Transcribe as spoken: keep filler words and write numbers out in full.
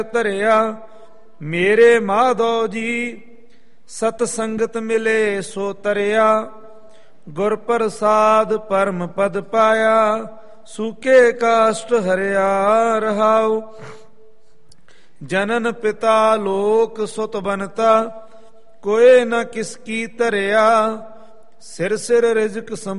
ਧਰਿਆ। ਮੇਰੇ ਮਾਧੋ ਜੀ ਸਤ ਸੰਗਤ ਮਿਲੇ ਸੋ ਤਰਿਆ। ਗੁਰ ਪ੍ਰਸਾਦ ਪਰਮ ਪਦ ਪਾਇਆ, ਸੂਕੇ ਕਾਸ਼ਟ ਹਰਿਆ ਰਹਾਉ। ਜਨਨ ਪਿਤਾ ਲੋਕ ਸੁਤ ਬਨਤਾ, ਕੋਏ ਨ ਕਿਸ ਕੀ ਧਰਿਆ। ਸਿਰ ਸਿਰ ਰਿਜ਼ਕ